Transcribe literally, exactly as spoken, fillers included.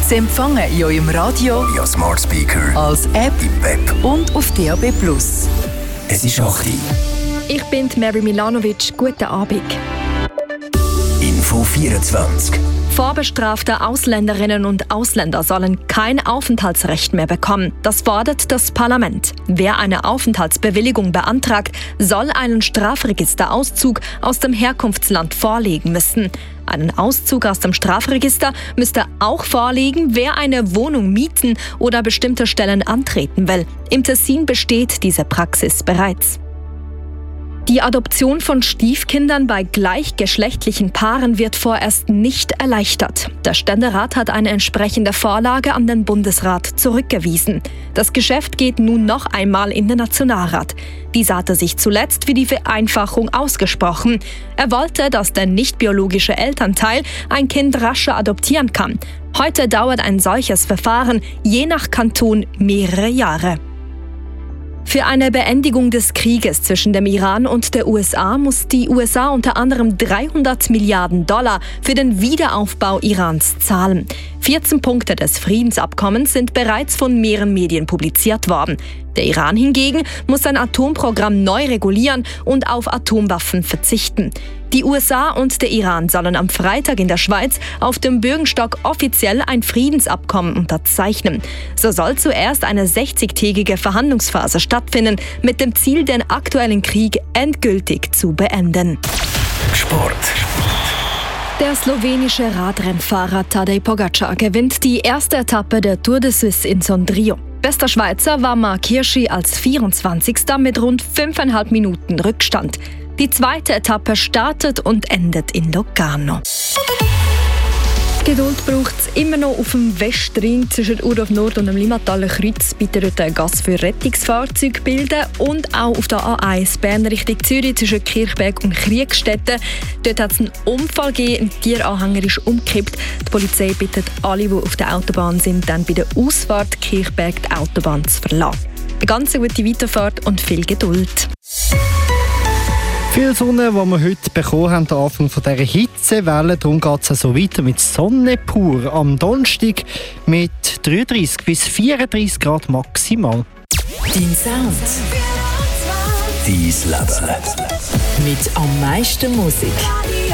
Sie empfangen in eurem Radio, via Smart Speaker, als App im Web und auf D A B plus. Es ist acht Uhr. Ich bin Mary Milanovic. Guten Abend. Info vierundzwanzig. Vorbestrafte Ausländerinnen und Ausländer sollen kein Aufenthaltsrecht mehr bekommen. Das fordert das Parlament. Wer eine Aufenthaltsbewilligung beantragt, soll einen Strafregisterauszug aus dem Herkunftsland vorlegen müssen. Einen Auszug aus dem Strafregister müsste auch vorlegen, wer eine Wohnung mieten oder bestimmte Stellen antreten will. Im Tessin besteht diese Praxis bereits. Die Adoption von Stiefkindern bei gleichgeschlechtlichen Paaren wird vorerst nicht erleichtert. Der Ständerat hat eine entsprechende Vorlage an den Bundesrat zurückgewiesen. Das Geschäft geht nun noch einmal in den Nationalrat. Dieser hatte sich zuletzt für die Vereinfachung ausgesprochen. Er wollte, dass der nicht-biologische Elternteil ein Kind rascher adoptieren kann. Heute dauert ein solches Verfahren je nach Kanton mehrere Jahre. Für eine Beendigung des Krieges zwischen dem Iran und der U S A muss die U S A unter anderem dreihundert Milliarden Dollar für den Wiederaufbau Irans zahlen. vierzehn Punkte des Friedensabkommens sind bereits von mehreren Medien publiziert worden. Der Iran hingegen muss sein Atomprogramm neu regulieren und auf Atomwaffen verzichten. Die U S A und der Iran sollen am Freitag in der Schweiz auf dem Bürgenstock offiziell ein Friedensabkommen unterzeichnen. So soll zuerst eine sechzigtägige Verhandlungsphase stattfinden, mit dem Ziel, den aktuellen Krieg endgültig zu beenden. Sport. Der slowenische Radrennfahrer Tadej Pogačar gewinnt die erste Etappe der Tour de Suisse in Sondrio. Bester Schweizer war Marc Hirschi als vierundzwanzigster mit rund fünfeinhalb Minuten Rückstand. Die zweite Etappe startet und endet in Locarno. Geduld braucht es immer noch auf dem Westring zwischen Urdorf Nord und dem Limmataler Kreuz. Bitte dort einen Gas für Rettungsfahrzeuge bilden. Und auch auf der A eins Bern Richtung Zürich zwischen Kirchberg und Kriegstetten. Dort hat es einen Unfall gegeben, ein Tieranhänger ist umgekippt. Die Polizei bittet alle, die auf der Autobahn sind, dann bei der Ausfahrt Kirchberg die Autobahn zu verlassen. Eine ganz gute Weiterfahrt und viel Geduld. Viel Sonne, die wir heute bekommen haben, am Anfang dieser Hitzewelle. Darum geht es also weiter mit Sonne pur. Am Donnerstag mit dreiunddreißig bis vierunddreißig Grad maximal. Dein Sound. Dein Leben. Mit am meisten Musik.